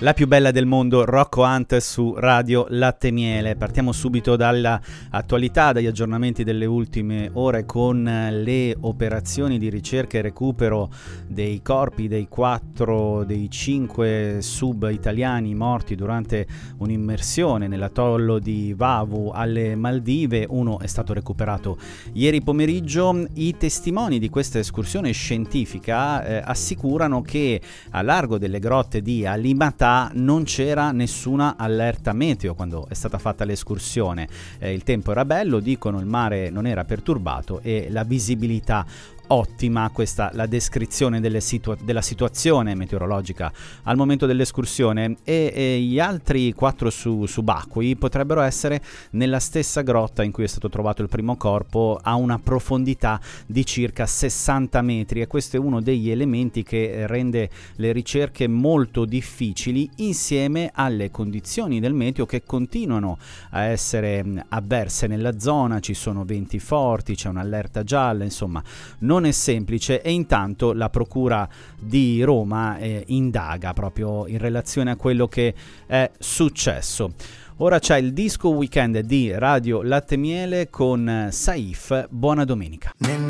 La più bella del mondo, Rocco Hunt su Radio Latte Miele. Partiamo subito dall'attualità, dagli aggiornamenti delle ultime ore con le operazioni di ricerca e recupero dei corpi dei 5 sub italiani morti durante un'immersione nell'atollo di Vavu alle Maldive. Uno è stato recuperato ieri pomeriggio. I testimoni di questa escursione scientifica assicurano che a largo delle grotte di Alimata non c'era nessuna allerta meteo quando è stata fatta l'escursione. Il tempo era bello, dicono, il mare non era perturbato e la visibilità ottima. Questa la descrizione della situazione meteorologica al momento dell'escursione, e gli altri 4 subacquei potrebbero essere nella stessa grotta in cui è stato trovato il primo corpo, a una profondità di circa 60 metri, e questo è uno degli elementi che rende le ricerche molto difficili, insieme alle condizioni del meteo che continuano a essere avverse nella zona. Ci sono venti forti, c'è un'allerta gialla, insomma non è semplice. E intanto la Procura di Roma indaga proprio in relazione a quello che è successo. Ora c'è il Disco Weekend di Radio Latte Miele con Saif. Buona domenica.